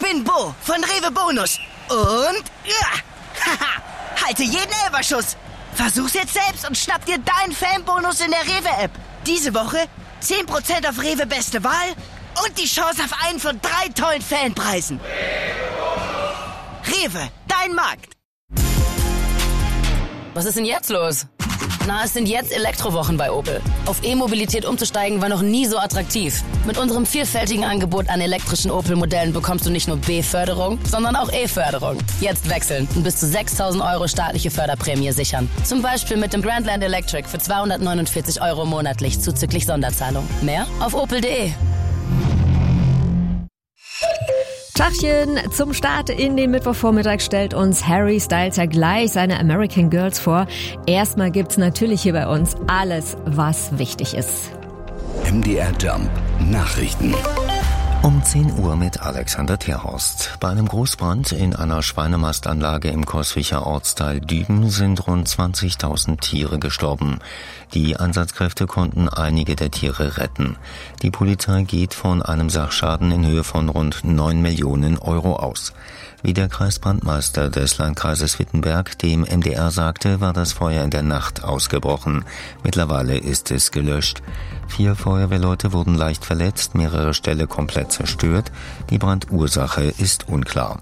bin Bo von Rewe Bonus. Und halte jeden Elferschuss. Versuch's jetzt selbst und schnapp dir deinen Fanbonus in der Rewe-App. Diese Woche 10% auf Rewe Beste Wahl und die Chance auf einen von 3 tollen Fanpreisen. Rewe, dein Markt. Was ist denn jetzt los? Na, es sind jetzt Elektrowochen bei Opel. Auf E-Mobilität umzusteigen war noch nie so attraktiv. Mit unserem vielfältigen Angebot an elektrischen Opel-Modellen bekommst du nicht nur B-Förderung, sondern auch E-Förderung. Jetzt wechseln und bis zu 6.000 € staatliche Förderprämie sichern. Zum Beispiel mit dem Grandland Electric für 249 € monatlich zuzüglich Sonderzahlung. Mehr auf opel.de. Tachchen, zum Start in den Mittwochvormittag stellt uns Harry Styles ja gleich seine American Girls vor. Erstmal gibt's natürlich hier bei uns alles, was wichtig ist. MDR Jump Nachrichten. Um 10 Uhr mit Alexander Terhorst. Bei einem Großbrand in einer Schweinemastanlage im Coswicher Ortsteil Düben sind rund 20.000 Tiere gestorben. Die Einsatzkräfte konnten einige der Tiere retten. Die Polizei geht von einem Sachschaden in Höhe von rund 9 Millionen € aus. Wie der Kreisbrandmeister des Landkreises Wittenberg dem MDR sagte, war das Feuer in der Nacht ausgebrochen. Mittlerweile ist es gelöscht. 4 Feuerwehrleute wurden leicht verletzt, mehrere Ställe komplett zerstört. Die Brandursache ist unklar.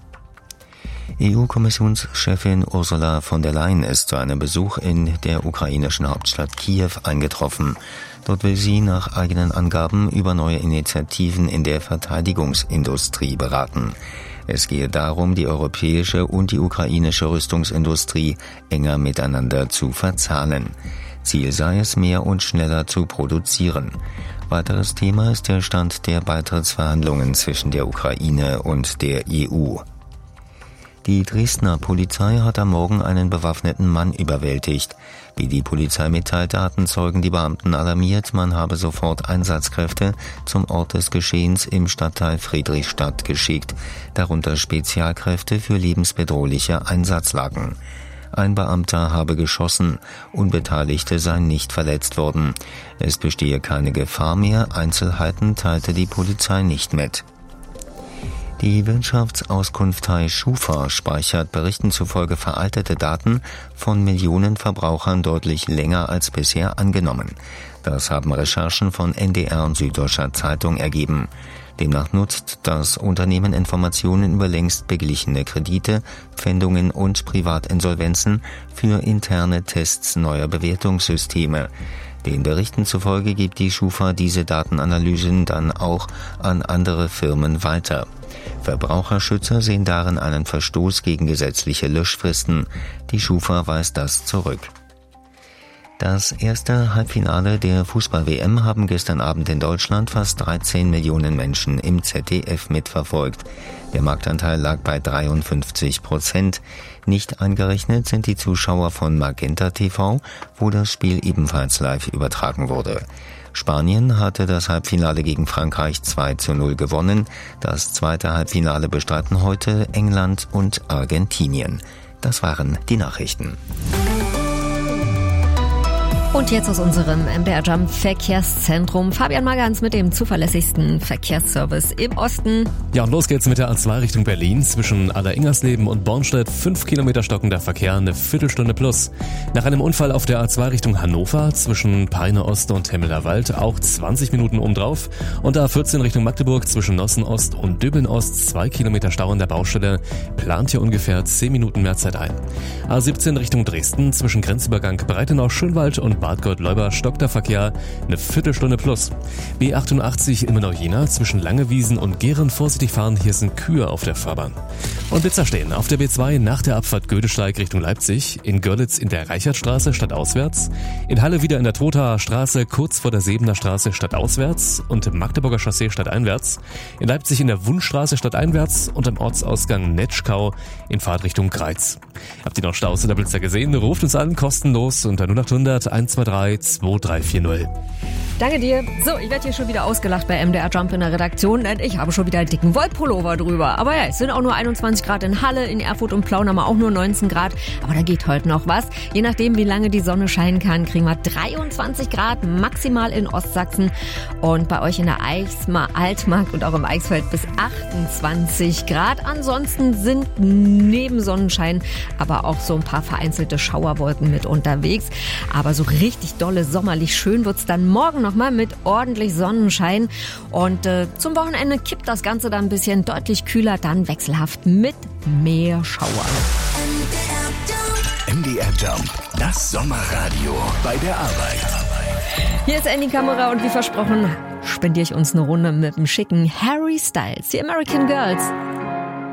EU-Kommissionschefin Ursula von der Leyen ist zu einem Besuch in der ukrainischen Hauptstadt Kiew eingetroffen. Dort will sie nach eigenen Angaben über neue Initiativen in der Verteidigungsindustrie beraten. Es gehe darum, die europäische und die ukrainische Rüstungsindustrie enger miteinander zu verzahnen. Ziel sei es, mehr und schneller zu produzieren. Weiteres Thema ist der Stand der Beitrittsverhandlungen zwischen der Ukraine und der EU. Die Dresdner Polizei hat am Morgen einen bewaffneten Mann überwältigt. Wie die Polizei mitteilte, hatten Zeugen die Beamten alarmiert, man habe sofort Einsatzkräfte zum Ort des Geschehens im Stadtteil Friedrichstadt geschickt, darunter Spezialkräfte für lebensbedrohliche Einsatzlagen. Ein Beamter habe geschossen, Unbeteiligte seien nicht verletzt worden. Es bestehe keine Gefahr mehr, Einzelheiten teilte die Polizei nicht mit. Die Wirtschaftsauskunftei Schufa speichert Berichten zufolge veraltete Daten von Millionen Verbrauchern deutlich länger als bisher angenommen. Das haben Recherchen von NDR und Süddeutscher Zeitung ergeben. Demnach nutzt das Unternehmen Informationen über längst beglichene Kredite, Pfändungen und Privatinsolvenzen für interne Tests neuer Bewertungssysteme. Den Berichten zufolge gibt die Schufa diese Datenanalysen dann auch an andere Firmen weiter. Verbraucherschützer sehen darin einen Verstoß gegen gesetzliche Löschfristen. Die Schufa weist das zurück. Das erste Halbfinale der Fußball-WM haben gestern Abend in Deutschland fast 13 Millionen Menschen im ZDF mitverfolgt. Der Marktanteil lag bei 53%. Nicht eingerechnet sind die Zuschauer von Magenta TV, wo das Spiel ebenfalls live übertragen wurde. Spanien hatte das Halbfinale gegen Frankreich 2:0 gewonnen. Das zweite Halbfinale bestreiten heute England und Argentinien. Das waren die Nachrichten. Und jetzt aus unserem MDR Jump Verkehrszentrum. Fabian Magans mit dem zuverlässigsten Verkehrsservice im Osten. Ja, und los geht's mit der A2 Richtung Berlin. Zwischen Aller-Ingersleben und Bornstedt 5 Kilometer stockender Verkehr, eine Viertelstunde plus. Nach einem Unfall auf der A2 Richtung Hannover zwischen Peine Ost und Hemmeler Wald auch 20 Minuten obendrauf. Und A14 Richtung Magdeburg zwischen Nossen Ost und Döbeln Ost 2 Kilometer Stau an der Baustelle. Plant hier ungefähr 10 Minuten mehr Zeit ein. A17 Richtung Dresden zwischen Grenzübergang Breitenau-Schönwald und Bad Gott-Leuba stockt der Verkehr, eine Viertelstunde plus. B88 Ilmenau-Jena zwischen Langewiesen und Gehren vorsichtig fahren, hier sind Kühe auf der Fahrbahn. Und Blitzer stehen auf der B2 nach der Abfahrt Gödesteig Richtung Leipzig, in Görlitz in der Reichertstraße stadtauswärts, in Halle wieder in der Trothaer Straße kurz vor der Sebener Straße stadtauswärts und im Magdeburger Chaussee stadteinwärts, in Leipzig in der Wundstraße stadteinwärts und am Ortsausgang Netschkau in Fahrtrichtung Greiz. Habt ihr noch Staus oder Blitzer gesehen? Ruft uns an, kostenlos unter 0800 123 2340. Danke dir. So, ich werde hier schon wieder ausgelacht bei MDR Jump in der Redaktion, denn ich habe schon wieder einen dicken Wollpullover drüber. Aber ja, es sind auch nur 21 21 Grad in Halle, in Erfurt und Plauen haben wir auch nur 19 Grad. Aber da geht heute noch was. Je nachdem, wie lange die Sonne scheinen kann, kriegen wir 23 Grad maximal in Ostsachsen. Und bei euch in der Altmark und auch im Eichsfeld bis 28 Grad. Ansonsten sind neben Sonnenschein aber auch so ein paar vereinzelte Schauerwolken mit unterwegs. Aber so richtig dolle sommerlich schön wird's dann morgen nochmal mit ordentlich Sonnenschein. Und zum Wochenende kippt das Ganze dann ein bisschen deutlich kühler, dann wechselhaft mit mehr Schauern. MDR Jump, das Sommerradio bei der Arbeit. Hier ist Andy Kamera und wie versprochen spendiere ich uns eine Runde mit dem schicken Harry Styles, die American Girls.